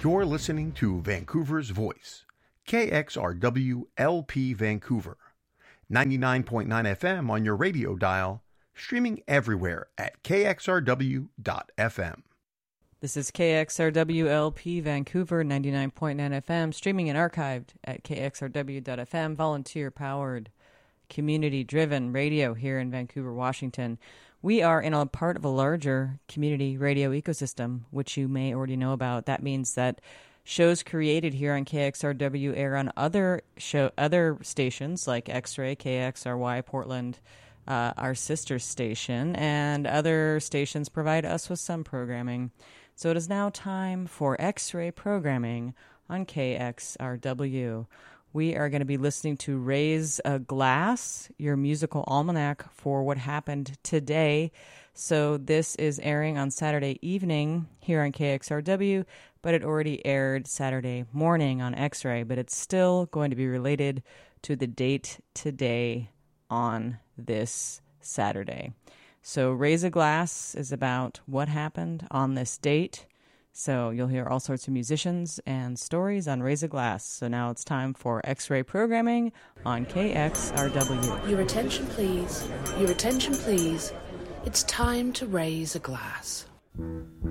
You're listening to Vancouver's Voice, KXRW LP Vancouver, 99.9 FM on your radio dial, streaming everywhere at kxrw.fm. This is KXRW LP Vancouver, 99.9 FM, streaming and archived at kxrw.fm, volunteer-powered, community-driven radio here in Vancouver, Washington. We are in a part of a larger community radio ecosystem, which you may already know about. That means that shows created here on KXRW air on other stations like X-Ray, KXRY, Portland, our sister station, and other stations provide us with some programming. So it is now time for X-Ray programming on KXRW. We are going to be listening to Raise a Glass, your musical almanac for what happened today. So this is airing on Saturday evening here on KXRW, but it already aired Saturday morning on X-Ray, but it's still going to be related to the date today on this Saturday. So Raise a Glass is about what happened on this date. So you'll hear all sorts of musicians and stories on Raise a Glass. So now it's time for X-Ray programming on KXRW. Your attention, please. Your attention, please. It's time to raise a glass.